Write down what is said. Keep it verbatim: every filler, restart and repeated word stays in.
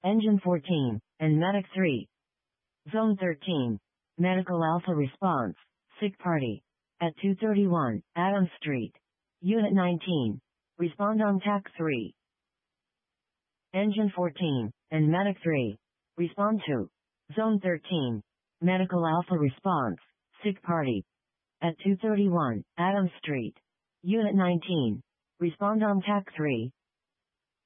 Engine fourteen, and Medic three. Zone thirteen. Medical Alpha response. Sick party. At two thirty-one, Adams Street. Unit nineteen. Respond on T A C three. Engine fourteen, and Medic three. Respond to. Zone thirteen. Medical Alpha response. Sick party. At two thirty-one, Adams Street. Unit nineteen. Respond on T A C three.